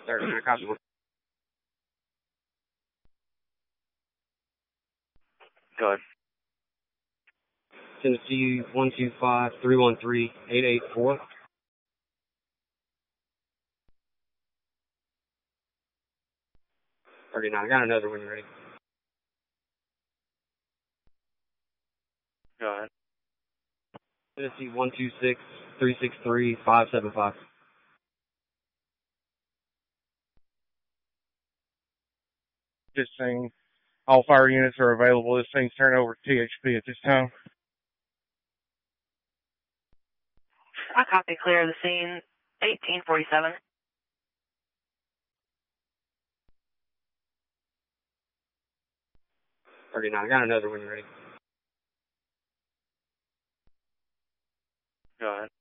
39, copy. Go ahead. Tennessee 125-313-884. 39, I got another one ready. Go ahead. Tennessee 126-363-575. Just saying all fire units are available. This thing's turned over to THP at this time. I copy, clear the scene. 1847. 39, I got another one ready. Go ahead.